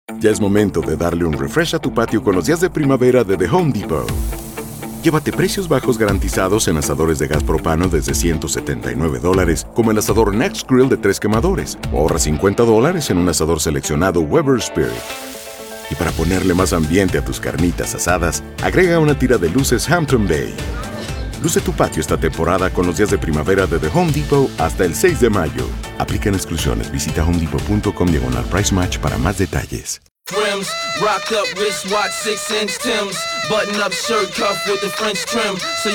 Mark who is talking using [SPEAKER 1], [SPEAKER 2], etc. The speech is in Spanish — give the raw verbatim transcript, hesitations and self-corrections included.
[SPEAKER 1] Ya es momento de darle un refresh a tu patio con los días de primavera de The Home Depot. Llévate precios bajos garantizados en asadores de gas propano desde ciento setenta y nueve dólares, como el asador Next Grill de tres quemadores, o ahorra cincuenta dólares en un asador seleccionado Weber Spirit. Y para ponerle más ambiente a tus carnitas asadas, agrega una tira de luces Hampton Bay. Luce tu patio esta temporada con los días de primavera de The Home Depot hasta el seis de mayo. Aplican exclusiones. Visita homedepot.com diagonal price match para más detalles.
[SPEAKER 2] Rims, rock up wristwatch, six inch Timbs, button up shirt cuff with the French trim. So you